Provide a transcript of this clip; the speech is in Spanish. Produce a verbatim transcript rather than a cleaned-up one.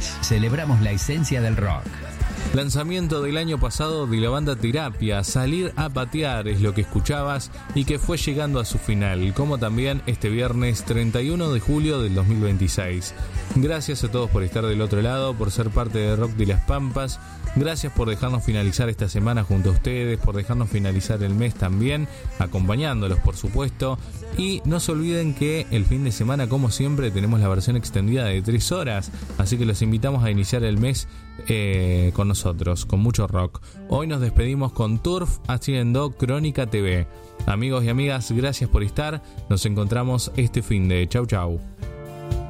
más. Celebramos la esencia del rock. Lanzamiento del año pasado de la banda Terapia, Salir a Patear es lo que escuchabas y que fue llegando a su final, como también este viernes treinta y uno de julio del dos mil veintiséis. Gracias a todos por estar del otro lado, por ser parte de Rock de las Pampas. Gracias por dejarnos finalizar esta semana junto a ustedes, por dejarnos finalizar el mes también, acompañándolos por supuesto. Y no se olviden que el fin de semana, como siempre, tenemos la versión extendida de tres horas, así que los invitamos a iniciar el mes eh, con nosotros, con mucho rock. Hoy nos despedimos con Turf haciendo Crónica T V. Amigos y amigas, gracias por estar. Nos encontramos este fin de. Chau chau.